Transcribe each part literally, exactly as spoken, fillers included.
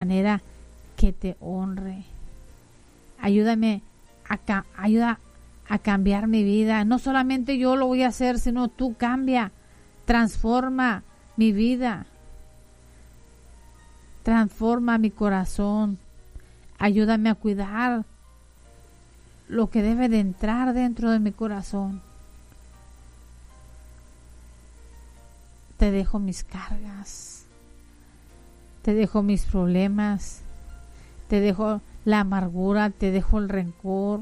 manera que te honre. Ayúdame a, ca- ayuda a cambiar mi vida. No solamente yo lo voy a hacer, sino tú cambia, transforma mi vida, transforma mi corazón. Ayúdame a cuidar lo que debe de entrar dentro de mi corazón. Te dejo mis cargas, te dejo mis problemas, te dejo la amargura, te dejo el rencor.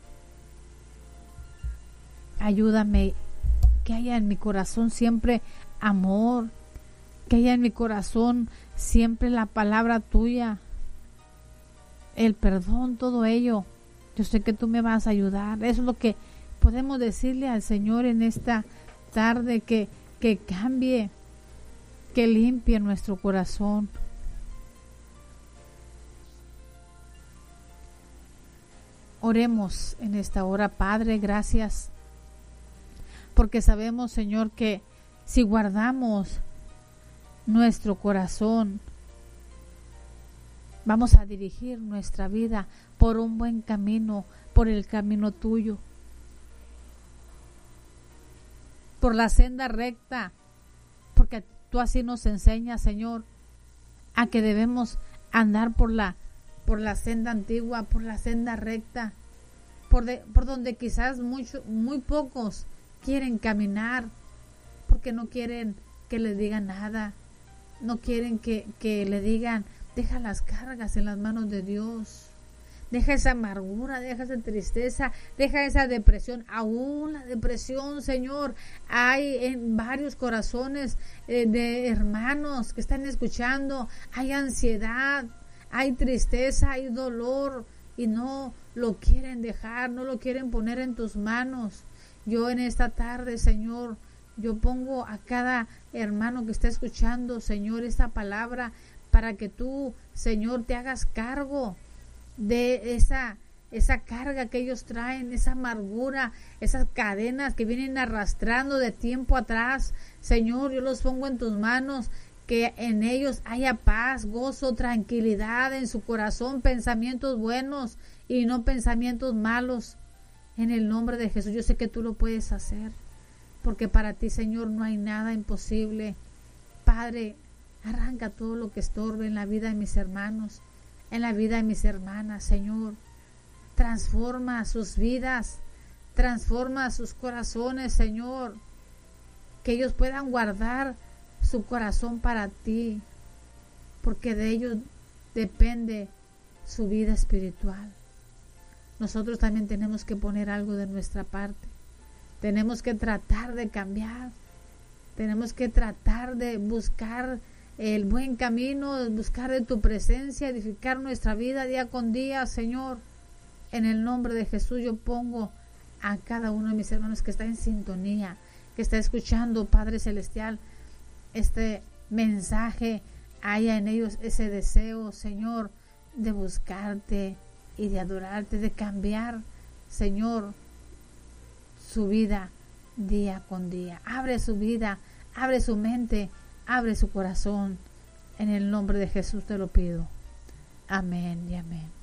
Ayúdame que haya en mi corazón siempre amor, que haya en mi corazón siempre la palabra tuya, el perdón, todo ello. Yo sé que tú me vas a ayudar. Eso es lo que podemos decirle al Señor en esta tarde, que, que cambie, que limpie nuestro corazón. Oremos en esta hora. Padre, gracias, porque sabemos, Señor, que si guardamos nuestro corazón, vamos a dirigir nuestra vida por un buen camino, por el camino tuyo, por la senda recta, porque tú así nos enseñas, Señor, a que debemos andar por la por la senda antigua, por la senda recta, por, de, por donde quizás mucho, muy pocos quieren caminar, porque no quieren que les digan nada, no quieren que, que le digan, deja las cargas en las manos de Dios, deja esa amargura, deja esa tristeza, deja esa depresión. Aún la depresión, Señor, hay en varios corazones eh, de hermanos que están escuchando. Hay ansiedad, hay tristeza, hay dolor, y no lo quieren dejar, no lo quieren poner en tus manos. Yo en esta tarde, Señor, yo pongo a cada hermano que está escuchando, Señor, esta palabra, para que tú, Señor, te hagas cargo de esa, esa carga que ellos traen, esa amargura, esas cadenas que vienen arrastrando de tiempo atrás. Señor, yo los pongo en tus manos, que en ellos haya paz, gozo, tranquilidad en su corazón, pensamientos buenos y no pensamientos malos. En el nombre de Jesús, yo sé que tú lo puedes hacer, porque para ti, Señor, no hay nada imposible. Padre, arranca todo lo que estorbe en la vida de mis hermanos, en la vida de mis hermanas, Señor. Transforma sus vidas, transforma sus corazones, Señor. Que ellos puedan guardar su corazón para ti, porque de ellos depende su vida espiritual. Nosotros también tenemos que poner algo de nuestra parte. Tenemos que tratar de cambiar. Tenemos que tratar de buscar el buen camino, buscar de tu presencia, edificar nuestra vida día con día, Señor. En el nombre de Jesús yo pongo a cada uno de mis hermanos que está en sintonía, que está escuchando, Padre Celestial, este mensaje. Haya en ellos ese deseo, Señor, de buscarte y de adorarte, de cambiar, Señor, su vida día con día. Abre su vida, abre su mente, abre su corazón. En el nombre de Jesús te lo pido. Amén y amén.